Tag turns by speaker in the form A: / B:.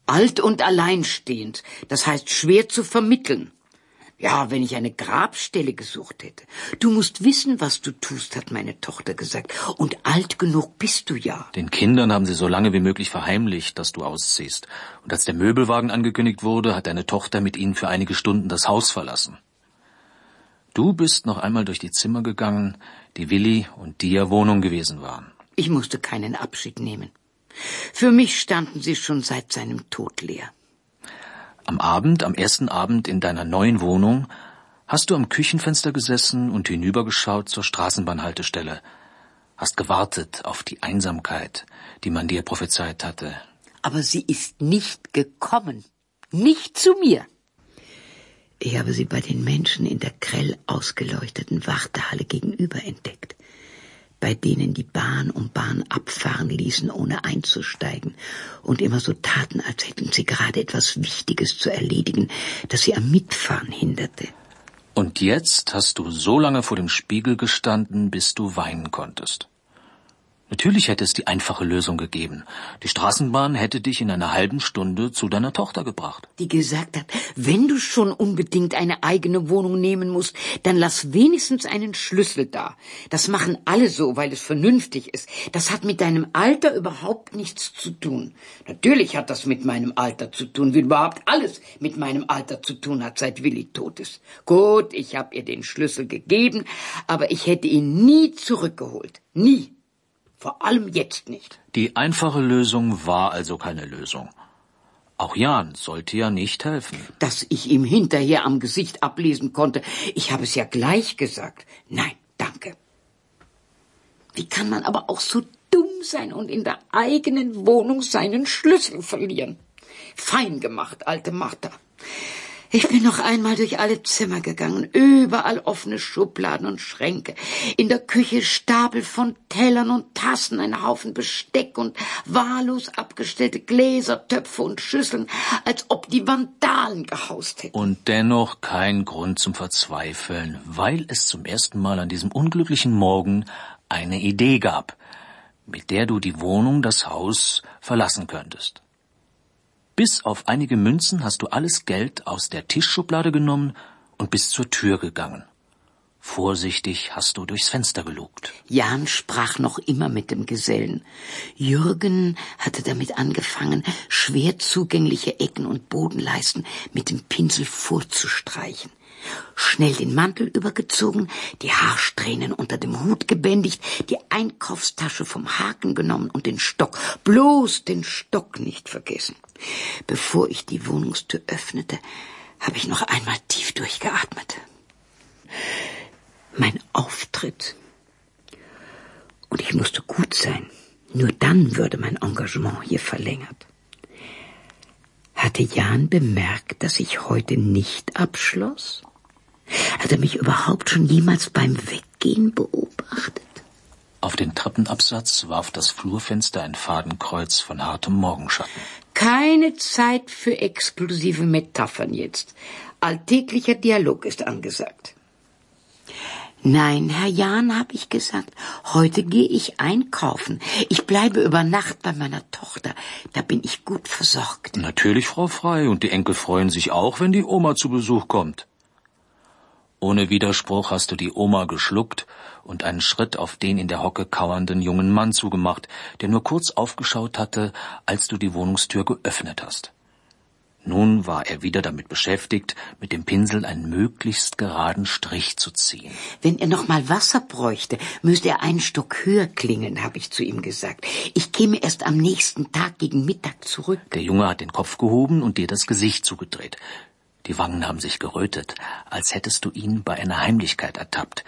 A: Alt und alleinstehend, das heißt schwer zu vermitteln. Ja, wenn ich eine Grabstelle gesucht hätte. Du musst wissen, was du tust, hat meine Tochter gesagt. Und alt genug bist du ja.
B: Den Kindern haben sie so lange wie möglich verheimlicht, dass du ausziehst. Und als der Möbelwagen angekündigt wurde, hat deine Tochter mit ihnen für einige Stunden das Haus verlassen. Du bist noch einmal durch die Zimmer gegangen, die Willi und dir Wohnung gewesen waren.
A: Ich musste keinen Abschied nehmen. Für mich standen sie schon seit seinem Tod leer.
B: Am ersten Abend in deiner neuen Wohnung, hast du am Küchenfenster gesessen und hinübergeschaut zur Straßenbahnhaltestelle. Hast gewartet auf die Einsamkeit, die man dir prophezeit hatte.
A: Aber sie ist nicht gekommen. Nicht zu mir. Ich habe sie bei den Menschen in der grell ausgeleuchteten Wartehalle gegenüber entdeckt, bei denen die Bahn um Bahn abfahren ließen, ohne einzusteigen, und immer so taten, als hätten sie gerade etwas Wichtiges zu erledigen, das sie am Mitfahren hinderte.
B: Und jetzt hast du so lange vor dem Spiegel gestanden, bis du weinen konntest. Natürlich hätte es die einfache Lösung gegeben. Die Straßenbahn hätte dich in einer halben Stunde zu deiner Tochter gebracht.
A: Die gesagt hat, wenn du schon unbedingt eine eigene Wohnung nehmen musst, dann lass wenigstens einen Schlüssel da. Das machen alle so, weil es vernünftig ist. Das hat mit deinem Alter überhaupt nichts zu tun. Natürlich hat das mit meinem Alter zu tun, wie überhaupt alles mit meinem Alter zu tun hat, seit Willi tot ist. Gut, ich habe ihr den Schlüssel gegeben, aber ich hätte ihn nie zurückgeholt. Nie. Vor allem jetzt nicht.
B: Die einfache Lösung war also keine Lösung. Auch Jan sollte ja nicht helfen.
A: Dass ich ihm hinterher am Gesicht ablesen konnte, ich habe es ja gleich gesagt. Nein, danke. Wie kann man aber auch so dumm sein und in der eigenen Wohnung seinen Schlüssel verlieren? Fein gemacht, alte Martha. Ich bin noch einmal durch alle Zimmer gegangen, überall offene Schubladen und Schränke, in der Küche Stapel von Tellern und Tassen, ein Haufen Besteck und wahllos abgestellte Gläser, Töpfe und Schüsseln, als ob die Vandalen gehaust hätten.
B: Und dennoch kein Grund zum Verzweifeln, weil es zum ersten Mal an diesem unglücklichen Morgen eine Idee gab, mit der du die Wohnung, das Haus verlassen könntest. Bis auf einige Münzen hast du alles Geld aus der Tischschublade genommen und bist zur Tür gegangen. Vorsichtig hast du durchs Fenster gelugt.
A: Jan sprach noch immer mit dem Gesellen. Jürgen hatte damit angefangen, schwer zugängliche Ecken und Bodenleisten mit dem Pinsel vorzustreichen. Schnell den Mantel übergezogen, die Haarsträhnen unter dem Hut gebändigt, die Einkaufstasche vom Haken genommen und den Stock, bloß den Stock nicht vergessen. Bevor ich die Wohnungstür öffnete, habe ich noch einmal tief durchgeatmet. Mein Auftritt. Und ich musste gut sein. Nur dann würde mein Engagement hier verlängert. Hatte Jan bemerkt, dass ich heute nicht abschloss? Hat er mich überhaupt schon jemals beim Weggehen beobachtet?
B: Auf den Treppenabsatz warf das Flurfenster ein Fadenkreuz von hartem Morgenschatten.
A: Keine Zeit für exklusive Metaphern jetzt. Alltäglicher Dialog ist angesagt. Nein, Herr Jan, habe ich gesagt, heute gehe ich einkaufen. Ich bleibe über Nacht bei meiner Tochter. Da bin ich gut versorgt.
B: Natürlich, Frau Frey, und die Enkel freuen sich auch, wenn die Oma zu Besuch kommt. Ohne Widerspruch hast du die Oma geschluckt und einen Schritt auf den in der Hocke kauernden jungen Mann zugemacht, der nur kurz aufgeschaut hatte, als du die Wohnungstür geöffnet hast. Nun war er wieder damit beschäftigt, mit dem Pinsel einen möglichst geraden Strich zu ziehen.
A: Wenn er noch mal Wasser bräuchte, müsste er einen Stock höher klingeln, habe ich zu ihm gesagt. Ich käme erst am nächsten Tag gegen Mittag zurück.
B: Der Junge hat den Kopf gehoben und dir das Gesicht zugedreht. Die Wangen haben sich gerötet, als hättest du ihn bei einer Heimlichkeit ertappt,